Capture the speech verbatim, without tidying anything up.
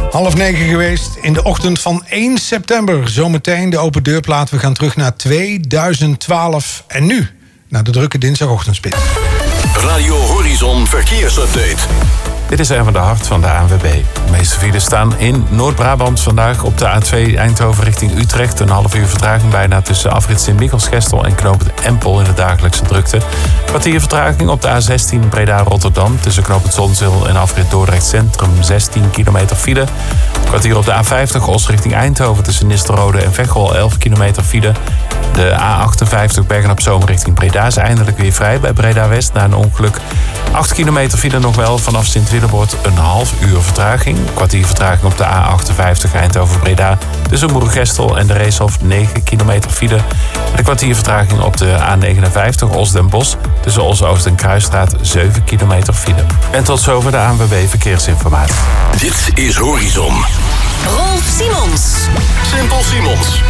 Half negen geweest in de ochtend van één september. Zometeen de open deurplaat. We gaan terug naar tweeduizend twaalf. En nu naar de drukke dinsdagochtendspits. Radio Horizon Verkeersupdate. Dit is Erwin de Hart van de A N W B. De meeste files staan in Noord-Brabant vandaag op de A twee Eindhoven richting Utrecht. Een half uur vertraging bijna tussen afrit Sint-Michels-Gestel en knooppunt Empel in de dagelijkse drukte. Kwartier vertraging op de A zestien Breda-Rotterdam tussen knooppunt Zonzeel en afrit Dordrecht Centrum zestien kilometer file. Kwartier op de A vijftig Os richting Eindhoven tussen Nistelrode en Veghel elf kilometer file. De A achtenvijftig Bergen-op-Zoom richting Breda is eindelijk weer vrij bij Breda-West na een ongeluk. acht kilometer file nog wel vanaf Sint-Willebord een half uur vertraging. Kwartier vertraging op de A achtenvijftig Eindhoven-Breda tussen Moerengestel en de Reeshof negen kilometer file. En een kwartier vertraging op de A negenenvijftig Os-Den Bosch tussen Os-Oost en Kruisstraat zeven kilometer file. En tot zover de A N W B Verkeersinformatie. Dit is Horizon. Rolf Simons. Simpel Simons.